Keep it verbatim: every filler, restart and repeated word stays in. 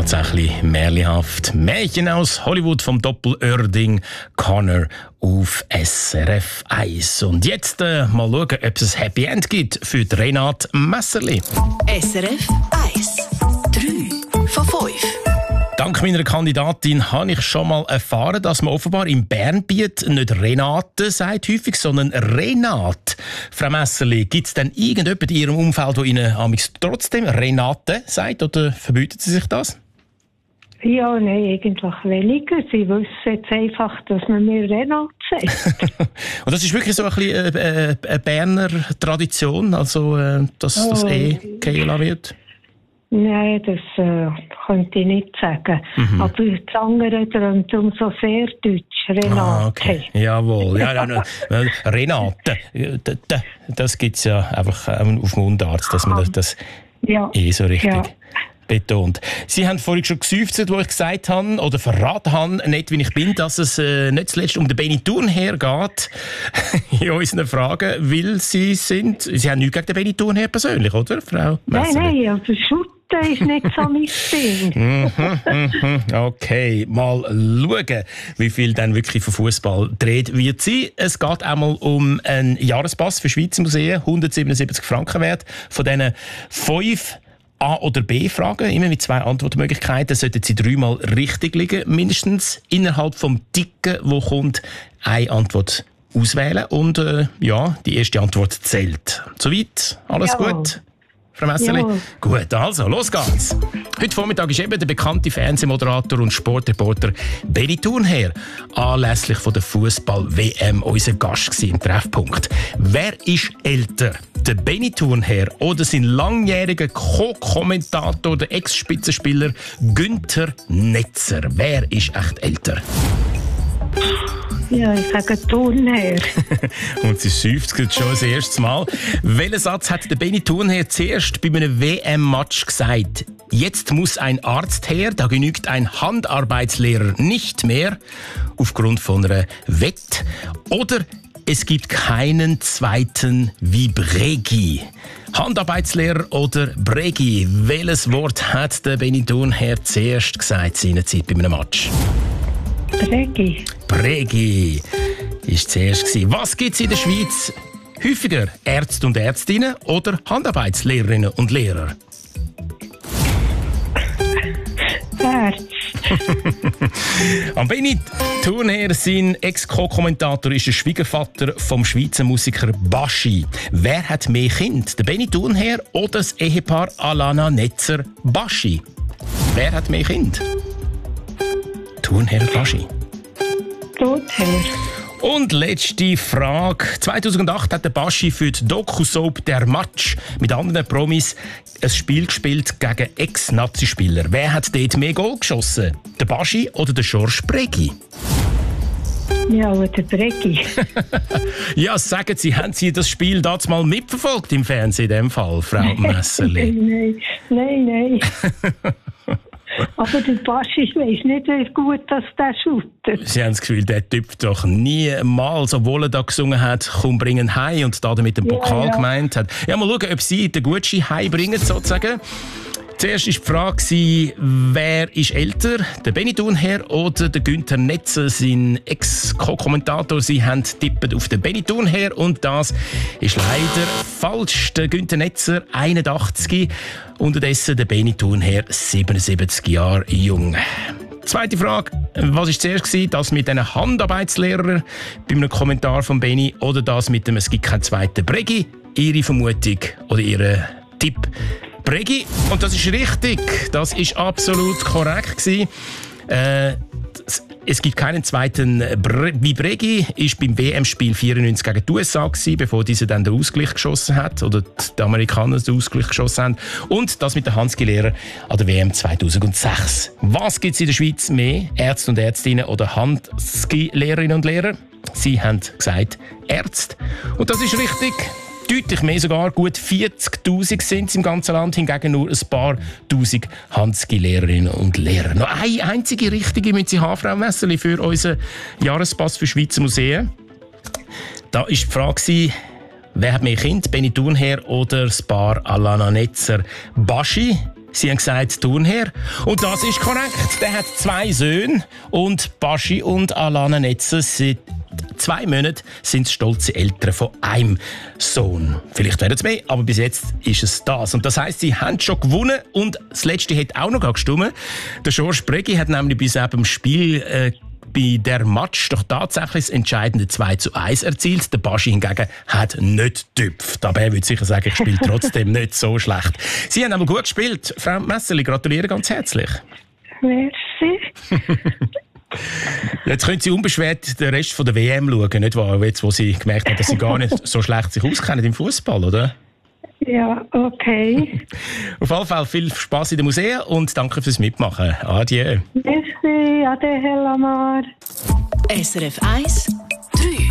tatsächlich märchenhaft. Märchen aus Hollywood vom Doppelörding Connor auf S R F eins. Und jetzt äh, mal schauen, ob es ein Happy End gibt für die Renate Messerli. S R F eins. drei von fünf. Dank meiner Kandidatin habe ich schon mal erfahren, dass man offenbar im Bernbiet nicht Renate sagt häufig, sondern Renate. Frau Messerli, gibt es denn irgendjemanden in Ihrem Umfeld, der Ihnen amigs trotzdem Renate sagt, oder verbietet Sie sich das? Ja, nein, eigentlich weniger. Sie wissen jetzt einfach, dass man mir Renate sagt. Und das ist wirklich so ein bisschen äh, eine Berner Tradition, also äh, dass das oh, eh gehen wird? Nein, das äh, könnte ich nicht sagen. Mhm. Aber das andere tönt umso sehr deutsch. Renate. Ah, okay. Jawohl. Ja, ja, ja. Renate. Das gibt es ja einfach auf Mundart, dass man das, das ja. eh so richtig ja. betont. Sie haben vorhin schon gesäufzt, wo ich gesagt habe, oder verraten habe, nicht wie ich bin, dass es äh, nicht zuletzt um den Benny Thurnherr geht in unseren Fragen, weil Sie sind, Sie haben nichts gegen den Benny Thurnherr persönlich, oder, Frau Messerli? Nein, nein, aber Schutten ist nicht so mein Ding. Okay, mal schauen, wie viel dann wirklich von Fußball dreht wird sein. Es geht einmal um einen Jahrespass für Schweizer Museen, hundertsiebenundsiebzig Franken wert. Von diesen fünf A- oder B-Fragen, immer mit zwei Antwortmöglichkeiten, sollten Sie dreimal richtig liegen, mindestens innerhalb vom Ticken, wo kommt, eine Antwort auswählen und äh, ja, die erste Antwort zählt. Soweit? Alles Jawohl. gut? Frau Messerli? Jawohl. Gut, also, los geht's. Heute Vormittag ist eben der bekannte Fernsehmoderator und Sportreporter Benny Thurnherr anlässlich von der Fußball-W M unser Gast im Treffpunkt. Wer ist älter? Der Benny Thurnherr oder sein langjähriger Co-Kommentator, der Ex-Spitzenspieler Günther Netzer? Wer ist echt älter? Ja, ich sage Thurnherr. Und sie seufzt schon das erste Mal. Welchen Satz hat der Benny Thurnherr zuerst bei einem W M-Match gesagt? Jetzt muss ein Arzt her, da genügt ein Handarbeitslehrer nicht mehr, aufgrund von einer Wette. Oder es gibt keinen zweiten wie Bregi. Handarbeitslehrer oder Bregi? Welches Wort hat der Benny Thurnherr zuerst gesagt seinerzeit bei einem Match? Bregi. Bregi ist zuerst gewesen. Was gibt es in der Schweiz häufiger? Ärzte und Ärztinnen oder Handarbeitslehrerinnen und Lehrer? Ärzte. Am Benny Thurnherr, sein Ex-Co-Kommentator, ist der Schwiegervater vom Schweizer Musiker Baschi. Wer hat mehr Kinder? Der Benny Thurnherr oder das Ehepaar Alana Netzer Baschi? Wer hat mehr Kinder? Thurnherr Baschi. Thurnherr. Und letzte Frage. zweitausendacht hat der Baschi für die Doku-Soap «Der Match» mit anderen Promis ein Spiel gespielt gegen Ex-Nazi-Spieler. Wer hat dort mehr Goal geschossen? Der Baschi oder der Georges Bregi? Ja, der Bregi. Ja, sagen Sie, haben Sie das Spiel damals mal mitverfolgt im Fernsehen in dem Fall, Frau Messerli? Nein, nein, nein. Aber der Baschi, ich weiss nicht, wie gut das der shootet. Sie haben das Gefühl, der Typ doch niemals, obwohl er da gesungen hat, «Komm, bringen heim» und da damit den Pokal ja, ja. gemeint hat. Ja, mal schauen, ob Sie den Gucci heimbringen, sozusagen. Zuerst war die Frage, wer ist älter, der Benny Thurnherr oder der Günther Netzer, sein Ex-Co-Kommentator. Sie haben tippet auf den Benny Thurnherr und das ist leider falsch. Der Günther Netzer, einundachtzig, unterdessen der Benny Thurnherr, siebenundsiebzig Jahre jung. Zweite Frage, was war zuerst gewesen? Das mit einem Handarbeitslehrer bei einem Kommentar von Benny oder das mit dem «Es gibt keinen zweiten Bregi»? Ihre Vermutung oder Ihr Tipp? Bregi. Und das ist richtig. Das ist absolut korrekt gewesen. Äh, es gibt keinen zweiten Bre- wie Bregi. Ist beim W M-Spiel vierundneunzig gegen die U S A gewesen, bevor diese dann den Ausgleich geschossen hat oder die Amerikaner den Ausgleich geschossen haben. Und das mit der Hanski-Lehrer an der W M zweitausendsechs. Was gibt es in der Schweiz mehr? Ärzte und Ärztinnen oder Hanski-Lehrerinnen und Lehrer? Sie haben gesagt Ärzte. Und das ist richtig. Deutlich mehr sogar, gut vierzigtausend sind es im ganzen Land, hingegen nur ein paar Tausend Hanski-Lehrerinnen und Lehrer. Noch eine einzige richtige müssen Sie haben, Frau Messerli, für unseren Jahrespass für Schweizer Museen. Da war die Frage, wer hat mehr Kinder, Benny Thurnherr oder das Paar Alana Netzer Baschi? Sie haben gesagt Turnherr. Und das ist korrekt. Der hat zwei Söhne und Baschi und Alana Netzer sind zwei Monate sind stolze Eltern von einem Sohn. Vielleicht werden es mehr, aber bis jetzt ist es das. Und das heisst, sie haben schon gewonnen und das Letzte hat auch noch gestimmt. Der George Breggi hat nämlich bis eben im Spiel äh, bei der Match doch tatsächlich das entscheidende zwei zu eins erzielt. Der Baschi hingegen hat nicht getüpft. Aber er würde sicher sagen, ich spiele trotzdem nicht so schlecht. Sie haben aber gut gespielt. Frau Messerli, gratuliere ganz herzlich. Merci. Jetzt können Sie unbeschwert den Rest von der W M schauen, nicht wahr? Jetzt, wo Sie gemerkt haben, dass Sie gar nicht so schlecht sich auskennen im Fußball, oder? Ja, okay. Auf jeden Fall viel Spass in den Museen und danke fürs Mitmachen. Adieu. Merci, ade, Herr Lamar. S R F eins